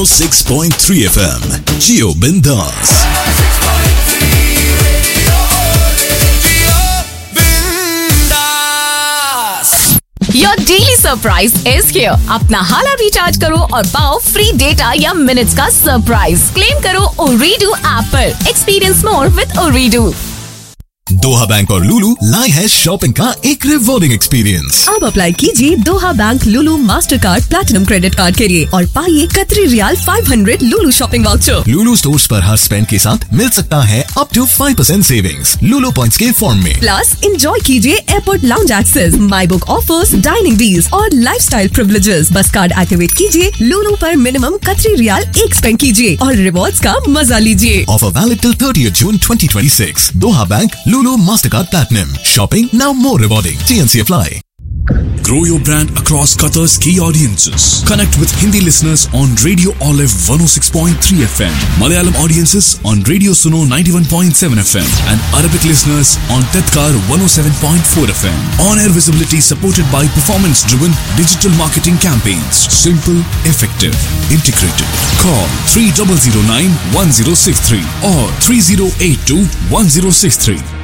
6.3 FM Jio Bindas. Your daily surprise is here. अपना हाला recharge करो और पाओ फ्री डेटा या मिनट्स का सरप्राइज। क्लेम करो ओरीडू ऐप पर। Experience more with ओरीडू। Doha bank और लुलु लाए है शॉपिंग का एक रिवॉर्डिंग एक्सपीरियंस। अब अप्लाई कीजिए दोहा बैंक लुलु master card platinum credit card के लिए और पाइए कतरी रियाल 500 लुलु शॉपिंग वाउचर। लुलु स्टोर्स पर हर स्पेंड के साथ मिल सकता है up to 5% savings Lulu points के फॉर्म में। प्लस एंजॉय कीजिए airport lounge access, my book offers, dining deals और लाइफस्टाइल प्रिविलेजेस। बस कार्ड एक्टिवेट कीजिए, लुलु पर मिनिमम कतरी रियाल 1 स्पेंड कीजिए और रिवॉर्ड्स का मजा लीजिए। Offer valid till 30th June 2026. Doha Bank, Lulu Mastercard Platinum. Shopping now more rewarding. TNC apply. Grow your brand across Qatar's key audiences. Connect with Hindi listeners on Radio Olive 106.3 FM, Malayalam audiences on Radio Suno 91.7 FM, and Arabic listeners on Tedkar 107.4 FM. On-air visibility supported by performance-driven digital marketing campaigns. Simple, effective, integrated. Call 3009-1063 or 3082-1063.